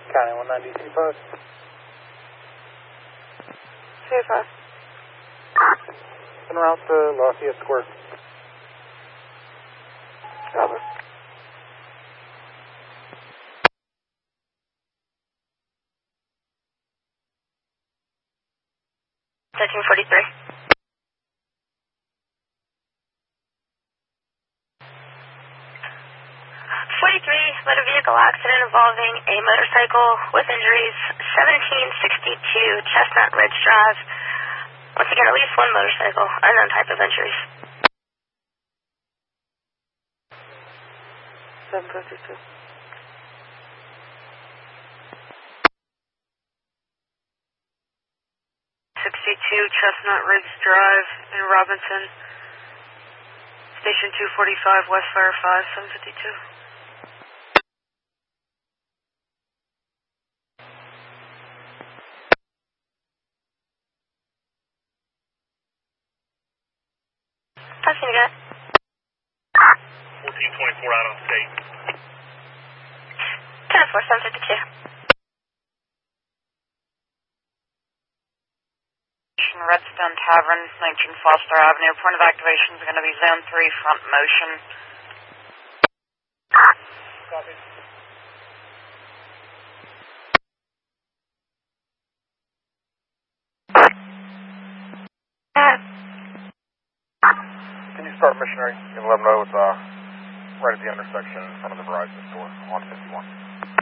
County 190 C5. C5. En route to Lafayette Square. Over. 1343. 43, motor vehicle accident involving a motorcycle with injuries, 1762 Chestnut Ridge Drive. Once again, at least one motorcycle, unknown type of injuries. 752. 62 Chestnut Ridge Drive in Robinson. Station 245, Westfire 5, 752. Passing again. 1424 out on state. 10-4, 752. Redstone Tavern, 19 Foster Avenue. Point of activation is going to be Zone 3, front motion. Copy. Can you start missionary? And let them know it's right at the intersection in front of the Verizon store on 51.